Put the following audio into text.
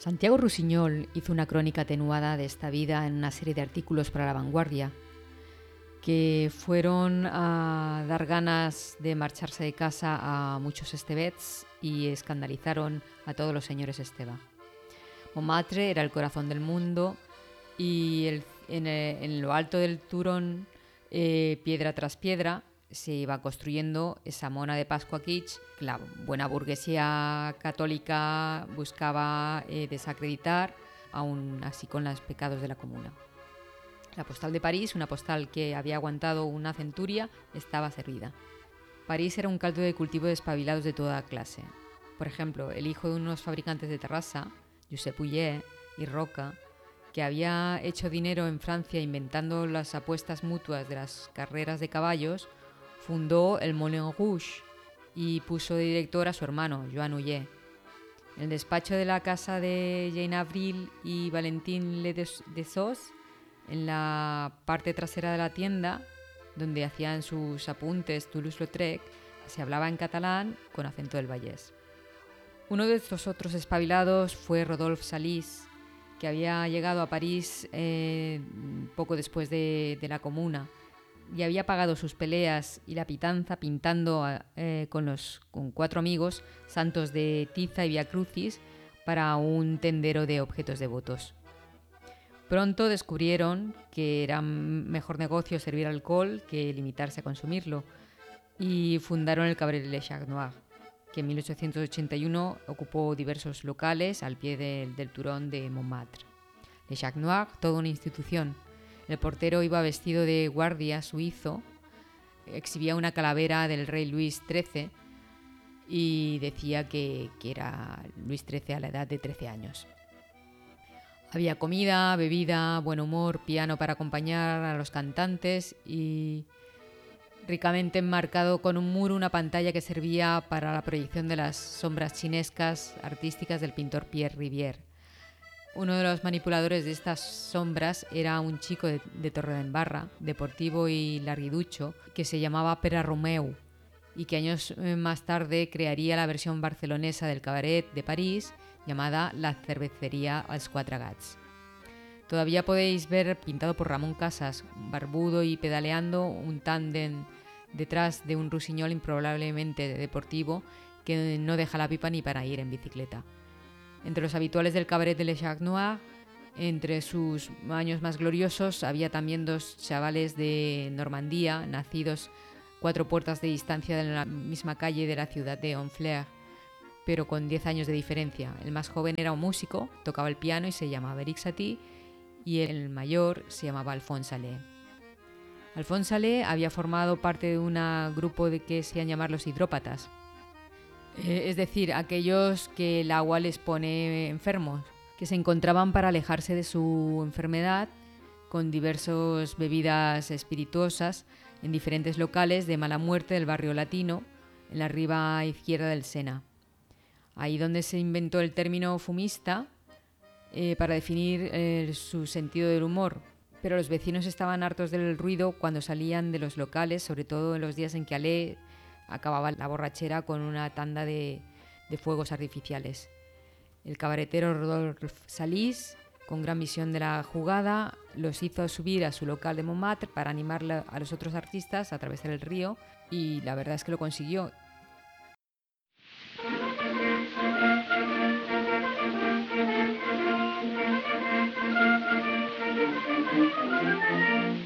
Santiago Rusiñol hizo una crónica atenuada de esta vida en una serie de artículos para La Vanguardia, que fueron a dar ganas de marcharse de casa a muchos estebets y escandalizaron a todos los señores Esteba. Montmartre era el corazón del mundo y en lo alto del turón, piedra tras piedra, se iba construyendo esa mona de Pascua Kitsch que la buena burguesía católica buscaba desacreditar, aún así con los pecados de la comuna. La postal de París, una postal que había aguantado una centuria, estaba servida. París era un caldo de cultivo de espabilados de toda clase. Por ejemplo, el hijo de unos fabricantes de terraza, Josep Ullet y Roca, que había hecho dinero en Francia inventando las apuestas mutuas de las carreras de caballos, fundó el Moulin Rouge y puso de director a su hermano, Joan Ullet. En el despacho de la casa de Jean Avril y Valentin Le Dessos, en la parte trasera de la tienda, donde hacían sus apuntes Toulouse-Lautrec, se hablaba en catalán con acento del Vallès. Uno de estos otros espabilados fue Rodolphe Salis, que había llegado a París poco después de la Comuna y había pagado sus peleas y la pitanza pintando con 4 amigos santos de Tiza y Via Crucis para un tendero de objetos devotos. Pronto descubrieron que era mejor negocio servir alcohol que limitarse a consumirlo y fundaron el Cabaret Le Chat Noir, que en 1881 ocupó diversos locales al pie del turón de Montmartre. Le Chat Noir, toda una institución. El portero iba vestido de guardia suizo, exhibía una calavera del rey Luis XIII y decía que era Luis XIII a la edad de 13 años. Había comida, bebida, buen humor, piano para acompañar a los cantantes y ricamente enmarcado con un muro una pantalla que servía para la proyección de las sombras chinescas artísticas del pintor Pierre Rivière. Uno de los manipuladores de estas sombras era un chico de Torredembarra, deportivo y larguiducho, que se llamaba Pere Romeu y que años más tarde crearía la versión barcelonesa del cabaret de París llamada La Cervecería als Quatre Gats. Todavía podéis ver, pintado por Ramón Casas, barbudo y pedaleando, un tándem detrás de un Rusiñol improbablemente deportivo que no deja la pipa ni para ir en bicicleta. Entre los habituales del cabaret de Le Chat Noir, entre sus años más gloriosos, había también 2 chavales de Normandía, nacidos 4 puertas de distancia de la misma calle de la ciudad de Honfleur, pero con 10 años de diferencia. El más joven era un músico, tocaba el piano y se llamaba Eric Satie, y el mayor se llamaba Alphonse Allais. Alphonse Allais había formado parte de un grupo que se hacían llamar los hidrópatas, es decir, aquellos que el agua les pone enfermos, que se encontraban para alejarse de su enfermedad con diversas bebidas espirituosas en diferentes locales de mala muerte del barrio latino, en la riba izquierda del Sena. Ahí donde se inventó el término fumista para definir su sentido del humor. Pero los vecinos estaban hartos del ruido cuando salían de los locales, sobre todo en los días en que Allais acababa la borrachera con una tanda de fuegos artificiales. El cabaretero Rodolphe Salis, con gran visión de la jugada, los hizo subir a su local de Montmartre para animar a los otros artistas a atravesar el río, y la verdad es que lo consiguió.